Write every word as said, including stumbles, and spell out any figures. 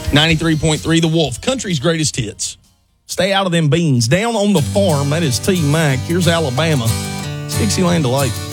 ninety-three point three The Wolf, country's greatest hits. Stay out of them beans. Down on the farm, that is T. Mac. Here's Alabama. It's Dixieland Delight.